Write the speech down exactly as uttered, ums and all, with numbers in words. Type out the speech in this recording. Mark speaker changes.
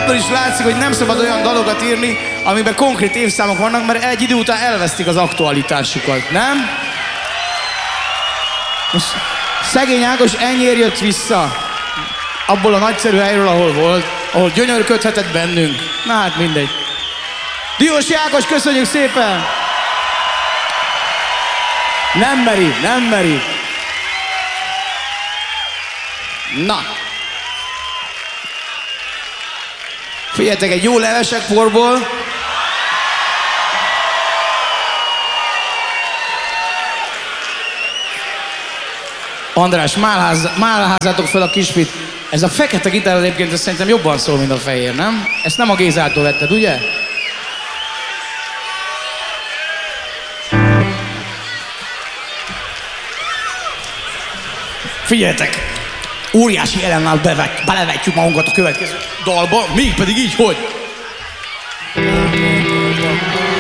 Speaker 1: ebből is látszik, hogy nem szabad olyan dalokat írni, amiben konkrét évszámok vannak, mert egy idő után elvesztik az aktualitásukat, nem? Most szegény Ákos ennyiért jött vissza abból a nagyszerű helyről, ahol volt, ahol gyönyörködhetett bennünk. Na hát mindegy. Diósi Ákos, köszönjük szépen! Nem meri, nem meri. Na. Figyeljetek, egy jó levesek porból. András, málházzátok fel a kisfit. Ez a fekete gitár egyébként szerintem jobban szól, mint a fehér, nem? Ezt nem a Gézától vetted, ugye? Figyeljetek! Óriási elennel belevetjük magunkat a következő dalba, mégpedig így, hogy...